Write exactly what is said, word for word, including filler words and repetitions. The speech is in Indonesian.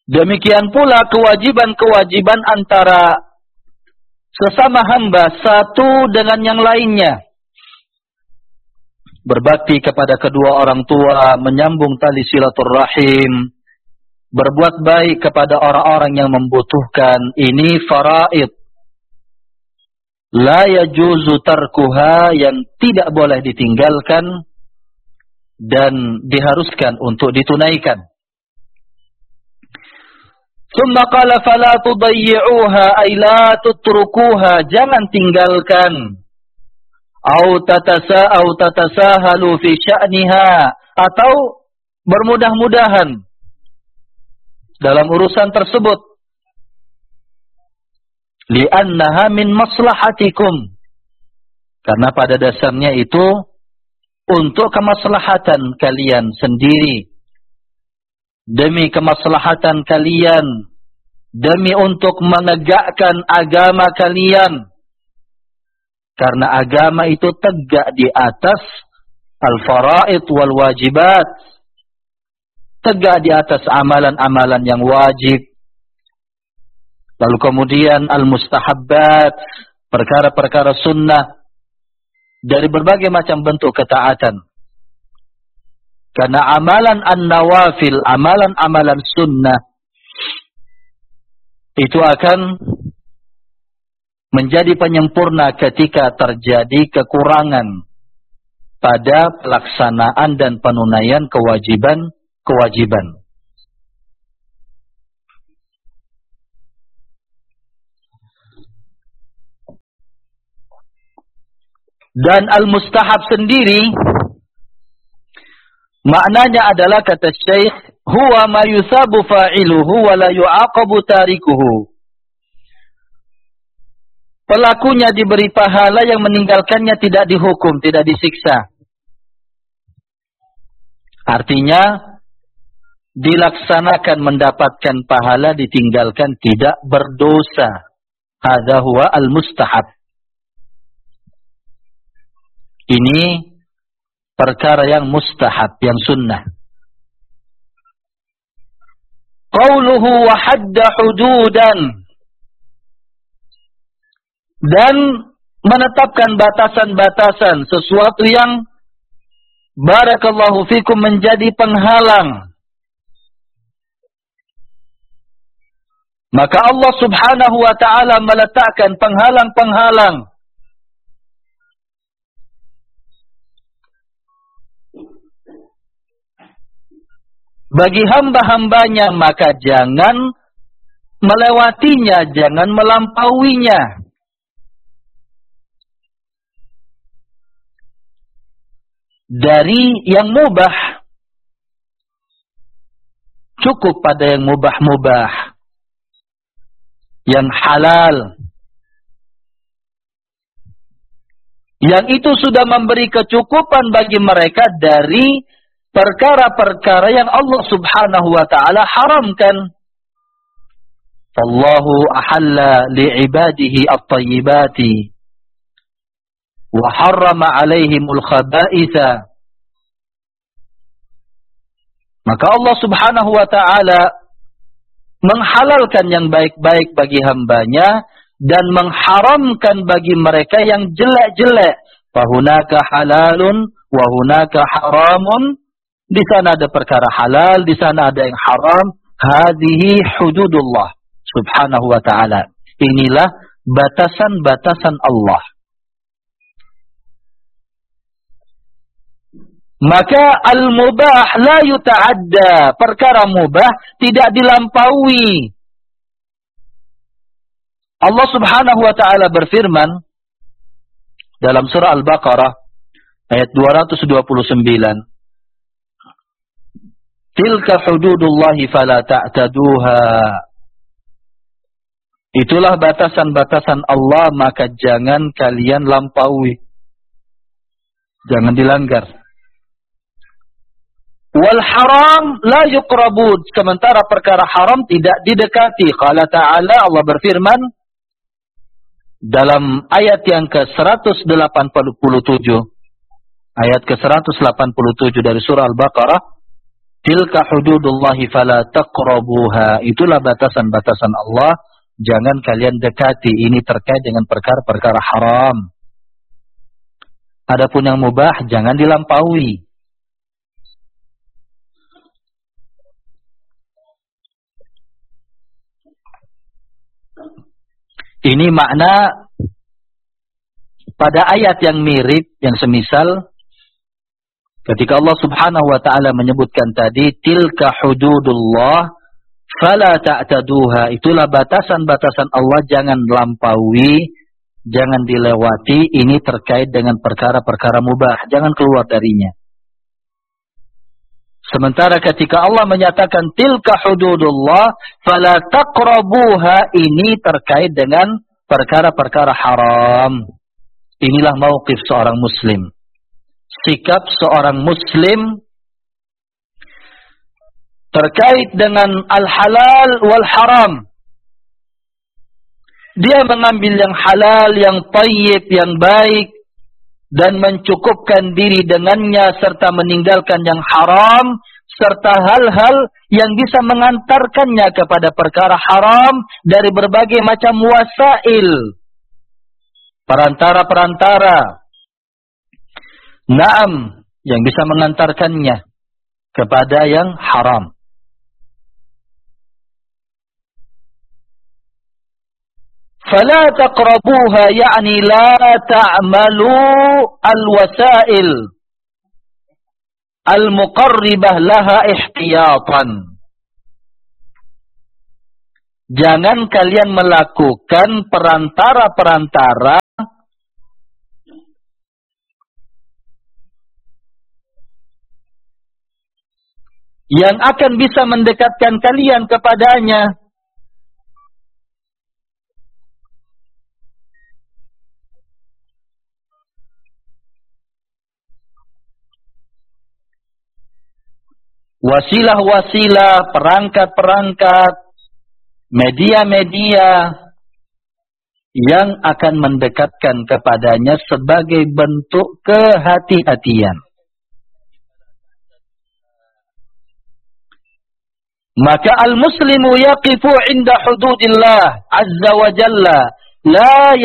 Demikian pula kewajiban-kewajiban antara sesama hamba satu dengan yang lainnya. Berbakti kepada kedua orang tua, menyambung tali silaturrahim, berbuat baik kepada orang-orang yang membutuhkan. Ini faraid. La yajuzu tarkuha, yang tidak boleh ditinggalkan dan diharuskan untuk ditunaikan. Tsumma qala fala tudayyi'uha ay la tutrukuha, jangan tinggalkan. Au tatasa au tatasahalu fi sya'niha, atau bermudah-mudahan dalam urusan tersebut. Li'annaha min maslahatikum, karena pada dasarnya itu untuk kemaslahatan kalian sendiri, demi kemaslahatan kalian, demi untuk menegakkan agama kalian. Karena agama itu tegak di atas al-faraid wal wajibat, tegak di atas amalan-amalan yang wajib. Lalu kemudian al-mustahabbat, perkara-perkara sunnah, dari berbagai macam bentuk ketaatan. Karena amalan an-nawafil, amalan-amalan sunnah, itu akan menjadi penyempurna ketika terjadi kekurangan pada pelaksanaan dan penunaian kewajiban-kewajiban. Dan al-mustahab sendiri maknanya adalah, kata Syekh, huwa ma yusabu fa'iluhu wa la yu'aqabu tarikuhu. Pelakunya diberi pahala, yang meninggalkannya tidak dihukum, tidak disiksa. Artinya dilaksanakan mendapatkan pahala, ditinggalkan tidak berdosa. Hadza huwa al-mustahab. Ini perkara yang mustahab, yang sunnah. Qauluhu wa hadda hududan, dan menetapkan batasan-batasan, sesuatu yang barakallahu fikum menjadi penghalang. Maka Allah subhanahu wa ta'ala meletakkan penghalang-penghalang bagi hamba-hambanya, maka jangan melewatinya, jangan melampauinya. Dari yang mubah, cukup pada yang mubah-mubah, yang halal, yang itu sudah memberi kecukupan bagi mereka dari perkara-perkara yang Allah subhanahu wa ta'ala haramkan. Allahu ahalla li'ibadihi at-tayyibati wa harrama alaihimul khaba'itha. Maka Allah subhanahu wa ta'ala menghalalkan yang baik-baik bagi hambanya dan mengharamkan bagi mereka yang jelek-jelek. Fahunaka halalun wa hunaka haramun. Di sana ada perkara halal, di sana ada yang haram. Hadhihi hududullah subhanahu wa ta'ala. Inilah batasan-batasan Allah. Maka al-mubah la yuta'adda. Perkara mubah tidak dilampaui. Allah subhanahu wa ta'ala berfirman dalam surah Al-Baqarah ayat dua ratus dua puluh sembilan. Tilka hududullahi fala ta'taduha. Itulah batasan-batasan Allah, maka jangan kalian lampaui. Jangan dilanggar. Wal haram la yuqrabud. Sementara perkara haram tidak didekati. Qala ta'ala, Allah berfirman dalam ayat yang ke seratus delapan puluh tujuh. Ayat ke seratus delapan puluh tujuh dari surah Al-Baqarah. Tilka hududullahi fala taqrabuha. Itulah batasan-batasan Allah, jangan kalian dekati. Ini terkait dengan perkara-perkara haram. Adapun yang mubah jangan dilampaui. Ini makna pada ayat yang mirip, yang semisal ketika Allah Subhanahu wa taala menyebutkan tadi tilka hududullah fala ta'taduha, itulah batasan-batasan Allah, jangan lampaui, jangan dilewati. Ini terkait dengan perkara-perkara mubah, jangan keluar darinya. Sementara ketika Allah menyatakan tilka hududullah fala taqrabuha, ini terkait dengan perkara-perkara haram. Inilah mauqif seorang muslim. Sikap seorang muslim terkait dengan al-halal wal haram. Dia mengambil yang halal, yang tayyib, yang baik, dan mencukupkan diri dengannya, serta meninggalkan yang haram, serta hal-hal yang bisa mengantarkannya kepada perkara haram dari berbagai macam wasail, perantara-perantara, naam, yang bisa mengantarkannya kepada yang haram. فلا تقربوها يعني لا تعملوا الوسائل المقربة لها احتياطا. Jangan kalian melakukan perantara-perantara yang akan bisa mendekatkan kalian kepadanya. Wasilah-wasilah, perangkat-perangkat, media-media yang akan mendekatkan kepadanya sebagai bentuk kehati-hatian. Maka al-muslimu yaqifu inda hududillah azza wa jalla la